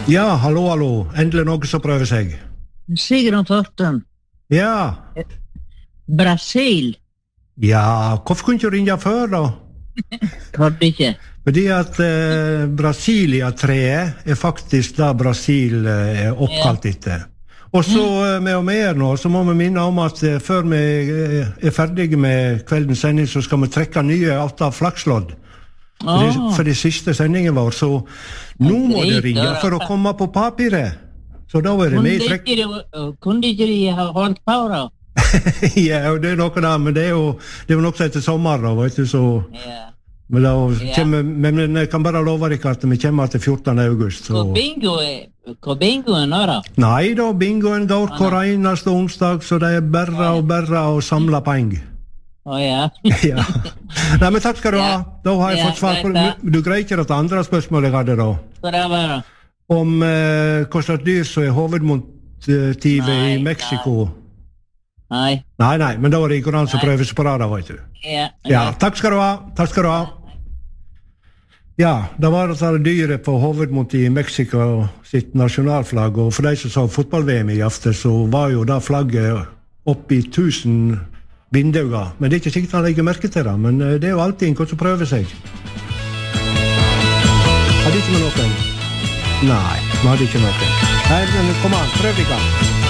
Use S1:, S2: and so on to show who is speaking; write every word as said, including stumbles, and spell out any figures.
S1: Ja, hallo, hallo. Endelig noe som prøver seg.
S2: Sigrun Fortum.
S1: Ja.
S2: Brasil.
S1: Ja, hvorfor kunne du ikke ringe før da?
S2: Hvorfor ikke?
S1: Fordi at eh, Brasilia-treet er faktisk da Brasil eh, er oppkalt etter. Og så eh, med og med nå, så må vi minne om at eh, før vi eh, er ferdige med kveldens sending, så skal vi trekke nye åtte flakslodd. For, det, for det siste sendingen vår, så nå må det ringe for å komme på papiret. Så da er det med i trekk.
S2: Kunne ikke de ha holdt på da?
S1: Ja, det er noe da, men det er jo, det er jo noe som heter sommer da, vet du, så...
S2: Ja.
S1: Men, da, kommer, men, men jeg kan bare love deg at vi kommer til fjortende august. Så.
S2: Hvor bingo er, hvor bingo er nå da?
S1: Nei da, bingoen går hver eneste onsdag, så det er bare og bare å samle penger.
S2: Å ja.
S1: Ja. Nei, men takk skal du ha. Da har jeg
S2: Ja,
S1: fått svar på
S2: takk,
S1: det. Du greier ikke det andre spørsmålet jeg hadde da.
S2: Hva det var da?
S1: Om eh, hva slags dyr som er hovedmotivet
S2: Nei,
S1: i Mexico.
S2: Nei.
S1: Nei, nei, men da var det ikke noen som prøver seg på det da, vet du.
S2: Ja.
S1: Ja, takk skal du ha. Takk skal du ha. Ja, det var det dyret på hovedmotivet i Mexico sitt nasjonalflagg, og for de som så fotball-V M i aften, så var jo da flagget oppe i tusen vinduer. Men det er ikke sikkert han legger merke til det, men det er jo alltid en som prøver seg. Hadde ikke med noen? Nei, vi hadde ikke noen. Nei, men kom an, prøv i gang.